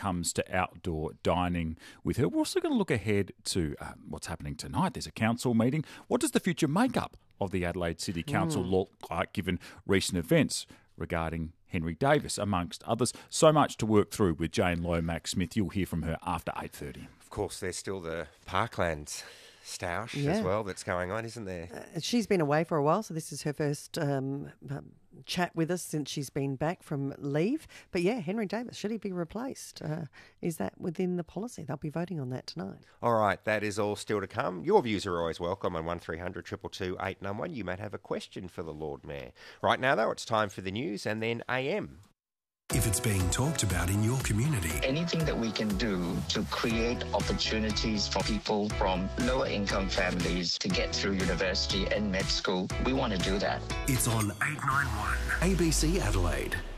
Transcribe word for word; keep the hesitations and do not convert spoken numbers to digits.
comes to outdoor dining with her. We're also going to look ahead to uh, what's happening tonight. There's a council meeting. What does the future makeup of the Adelaide City Council mm. look like given recent events regarding Henry Davis, amongst others? So much to work through with Jane Lomax-Smith. You'll hear from her after eight thirty. Of course, there's still the Parklands stoush yeah. as well that's going on, isn't there? Uh, she's been away for a while, so this is her first um, um, chat with us since she's been back from leave. But yeah, Henry Davis, should he be replaced? Uh, is that within the policy? They'll be voting on that tonight. All right, that is all still to come. Your views are always welcome on one three hundred two two two eight nine one. You might have a question for the Lord Mayor. Right now, though, it's time for the news and then A M. If it's being talked about in your community. Anything that we can do to create opportunities for people from lower income families to get through university and med school, we want to do that. It's on eight nine one A B C Adelaide.